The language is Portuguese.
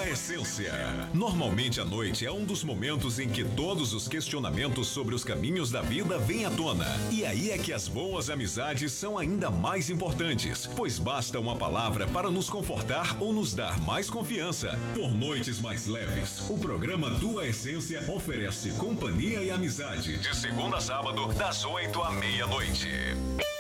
Tua Essência. Normalmente à noite é um dos momentos em que todos os questionamentos sobre os caminhos da vida vêm à tona. E aí é que as boas amizades são ainda mais importantes, pois basta uma palavra para nos confortar ou nos dar mais confiança. Por noites mais leves, o programa Tua Essência oferece companhia e amizade. De segunda a sábado, das 8 à meia-noite.